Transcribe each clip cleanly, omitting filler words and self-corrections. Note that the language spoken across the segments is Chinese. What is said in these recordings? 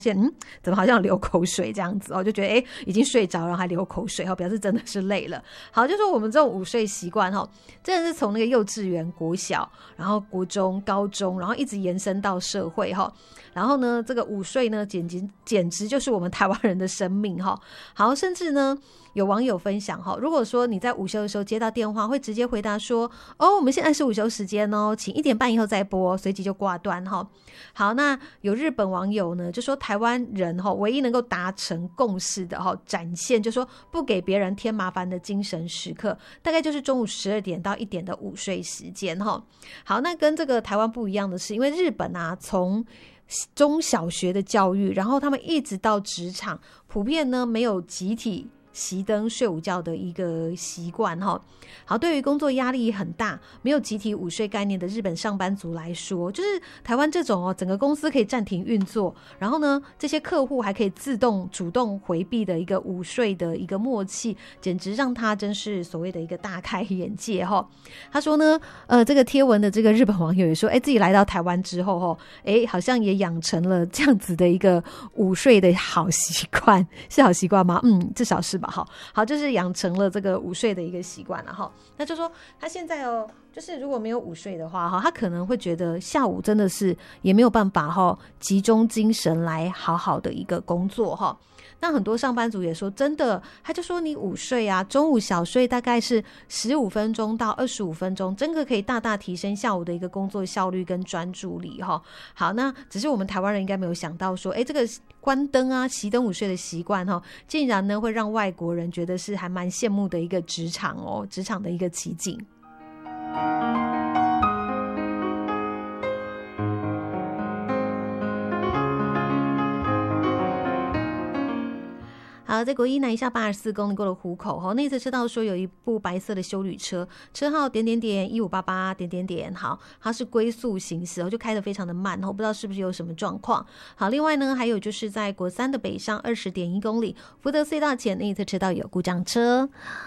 怎么好像流口水这样子就觉得已经睡着了还流口水表示真的是累了。好，就说我们这种午睡习惯真的是从那个幼稚园、国小，然后国中、高中，然后一直延伸到社会然后呢，这个午睡呢简直就是我们台湾人的生命好，甚至呢有网友分享如果说你在午休的时候接到电话，会直接回答说我们现在是午休时间请1点半以后再拨，随即就挂断好，那有日本网友呢就说台湾人唯一能够达成共识的展现就说不给别人添麻烦的精神时刻，大概就是中午12点到1点的午睡时间好，那跟这个台湾不一样的是，因为日本从中小学的教育，然后他们一直到职场，普遍呢没有集体熄灯睡午觉的一个习惯好，对于工作压力很大，没有集体午睡概念的日本上班族来说，就是台湾这种整个公司可以暂停运作，然后呢这些客户还可以自动主动回避的一个午睡的一个默契，简直让他真是所谓的一个大开眼界他说呢这个贴文的这个日本网友也说自己来到台湾之后好像也养成了这样子的一个午睡的好习惯，是好习惯吗？至少是吧好，就是养成了这个午睡的一个习惯了那就说他现在就是如果没有午睡的话他可能会觉得下午真的是也没有办法集中精神来好好的一个工作那很多上班族也说真的，他就说你午睡中午小睡大概是15分钟到25分钟，真的可以大大提升下午的一个工作效率跟专注力好，那只是我们台湾人应该没有想到说这个关灯熄灯午睡的习惯竟然呢会让外国人觉得是还蛮羡慕的一个职场的一个奇景。好，在国一南下84公里过了湖口内侧车道说有一部白色的休旅车，车号1588，好，它是龟速行驶就开得非常的慢不知道是不是有什么状况。好，另外呢还有就是在国3的北上20.1公里福德隧道前内侧车道有故障车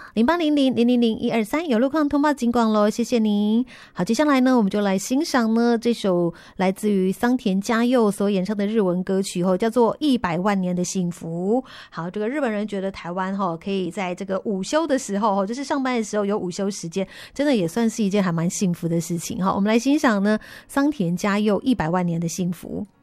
，0800000123有路况通报警广咯，谢谢您。好，接下来呢我们就来欣赏呢这首来自于桑田佳佑所演唱的日文歌曲叫做100万年的幸福。好，这个日本人觉得台湾可以在这个午休的时候就是上班的时候有午休时间，真的也算是一件还蛮幸福的事情我们来欣赏呢桑田佳佑100万年的幸福。